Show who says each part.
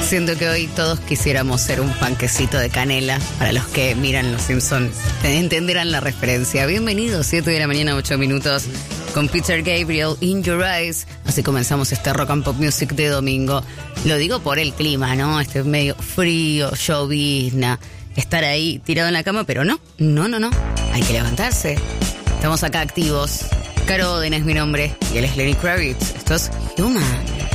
Speaker 1: Siento que hoy todos quisiéramos ser un panquecito de canela. Para los que miran Los Simpsons, entenderán la referencia. Bienvenidos, 7 de la mañana, 8 minutos, con Peter Gabriel, In Your Eyes. Así comenzamos este Rock and Pop Music de domingo. Lo digo por el clima, ¿no? Este medio frío, llovizna, estar ahí tirado en la cama, pero no. Hay que levantarse. Estamos acá activos. Caro Oden es mi nombre y él es Lenny Kravitz. Esto es Human.